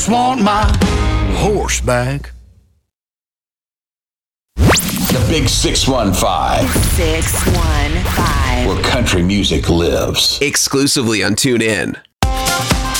Want my horse back. The Big 615. 615. Where country music lives. Exclusively on TuneIn.